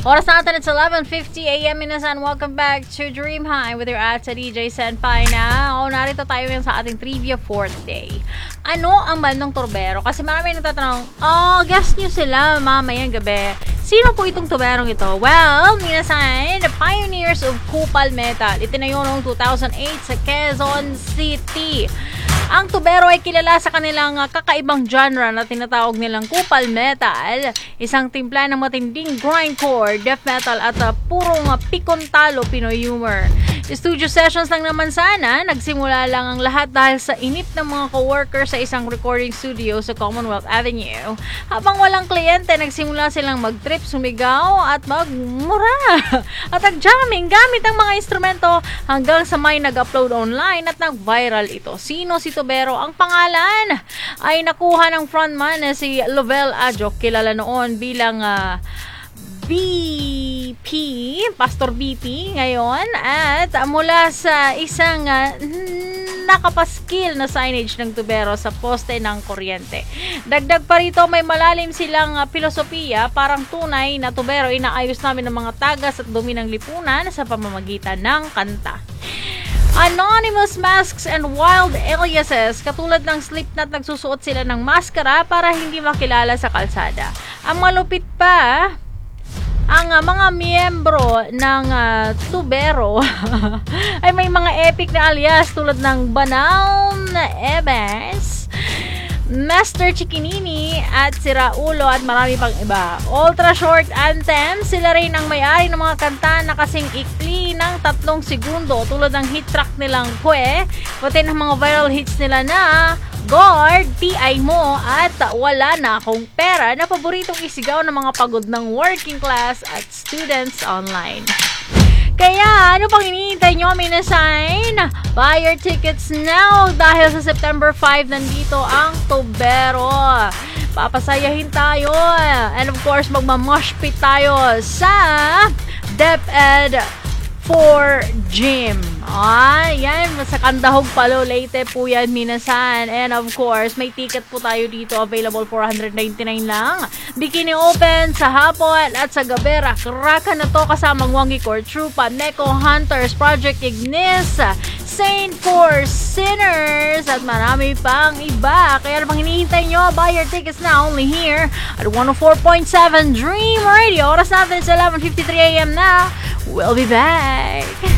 Oras natin, it's 11:50 a.m. Minasan. Welcome back to Dream High with your ate DJ Senpai na. Narito tayo ngayon sa ating trivia fourth day. Ano ang bandang turbero? Kasi marami nagtatanong, guess nyo sila mamayang gabi. Sino po itong tuberong ito? Well, minasan, the pioneers of Kupal Metal. Itinayo noong 2008 sa Quezon City. Ang tubero ay kilala sa kanilang kakaibang genre na tinatawag nilang Kupal Metal, isang timpla ng matinding grindcore, death metal at purong pikontalo Pinoy humor. Studio sessions lang naman sana, nagsimula lang ang lahat dahil sa inip ng mga co-workers sa isang recording studio sa Commonwealth Avenue. Habang walang kliyente, nagsimula silang mag-trip, sumigaw at magmura at nag-jamming gamit ang mga instrumento hanggang sa may nag-upload online at nag-viral ito. Sino si Tubero? Ang pangalan ay nakuha ng frontman na si Lovell Adjok, kilala noon bilang BP, Pastor BP ngayon, at mula sa isang nakapaskil na signage ng tubero sa poste ng kuryente. Dagdag pa rito, may malalim silang filosofiya, parang tunay na tubero, inaayos namin ng mga tagas at dumi ng lipunan sa pamamagitan ng kanta. Anonymous masks and wild aliases. Katulad ng Slipknot, nagsusuot sila ng maskara para hindi makilala sa kalsada. Ang malupit pa, ang mga miyembro ng tubero ay may mga epic na alias tulad ng Banal na Ebes, Master Chikinini at si Raulo at marami pang iba. Ultra short anthem, sila rin ang may-ari ng mga kanta na kasing ikli ng 3 segundo tulad ng hit track nilang Kwe, pati ng mga viral hits nila na Guard, T.I. mo at Wala Na Akong Pera na paboritong isigaw ng mga pagod ng working class at students online. Kaya, ano pang hinihintay nyo, minasign? Buy your tickets now dahil sa September 5 nandito ang Tubero. Papasayahin tayo. And of course, magmamosh pit tayo sa DepEd 4 Gym. Yan, sa Kandahog Palo, Leyte po yan, minasan. And of course, may ticket po tayo dito, available for 199 lang. Bikini open sa hapon at sa gabi. Rakraka na to kasamang Wangi Core Trupa, Neko Hunters, Project Ignis, Saint for Sinners, at marami pang iba. Kaya napang hinihintay nyo, buy your tickets now, only here at 104.7 Dream Radio. Oras natin sa 11:53 a.m. na. We'll be back.